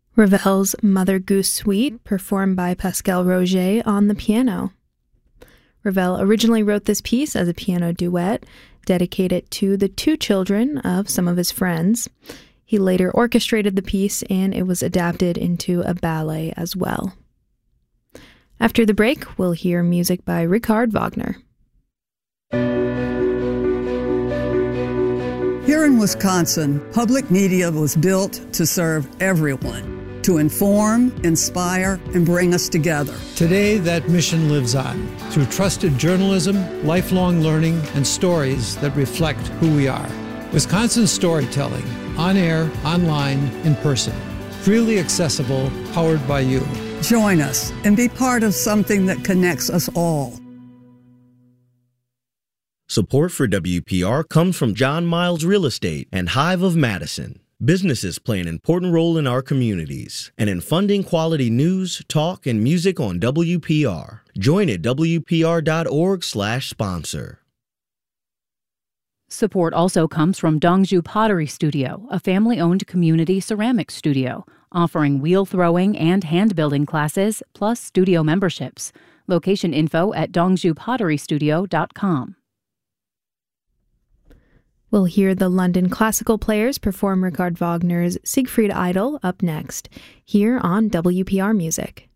Ravel's Mother Goose Suite, performed by Pascal Roger on the piano. Ravel originally wrote this piece as a piano duet, dedicated to the two children of some of his friends. He later orchestrated the piece, and it was adapted into a ballet as well. After the break, we'll hear music by Richard Wagner. Here in Wisconsin, public media was built to serve everyone, to inform, inspire, and bring us together. Today, that mission lives on through trusted journalism, lifelong learning, and stories that reflect who we are. Wisconsin storytelling, on air, online, in person. Freely accessible, powered by you. Join us and be part of something that connects us all. Support for WPR comes from John Miles Real Estate and Hive of Madison. Businesses play an important role in our communities and in funding quality news, talk, and music on WPR. Join at WPR.org/sponsor. Support also comes from Dongju Pottery Studio, a family-owned community ceramics studio, offering wheel throwing and hand-building classes, plus studio memberships. Location info at dongjupotterystudio.com. We'll hear the London Classical Players perform Richard Wagner's Siegfried Idyll up next, here on WPR Music.